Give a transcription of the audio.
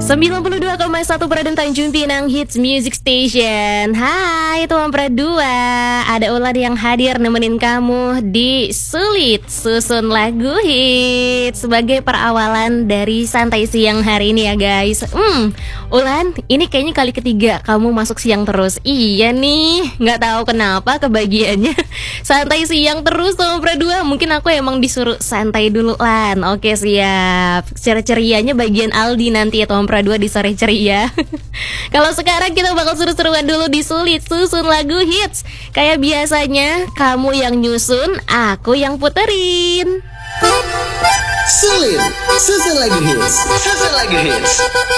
92,1 Pradun Tanjung Pinang Hits Music Station. Hai teman Pradua, ada Ulan yang hadir nemenin kamu di Sulit Susun Lagu Hits sebagai perawalan dari santai siang hari ini ya guys. Ulan, ini kayaknya kali ketiga kamu masuk siang terus. Iya nih, nggak tahu kenapa kebagiannya santai siang terus teman Pradua. Mungkin aku emang disuruh santai dulu Lan. Oke siap. Secara cerianya bagian Aldi nanti ya teman Pradua di sore ceria. Kalau sekarang kita bakal seru-seruan dulu di Sulit Susun Lagu Hits. Kayak biasanya kamu yang nyusun, aku yang puterin. Sulit Susun Lagu Hits. Susun Lagu Hits.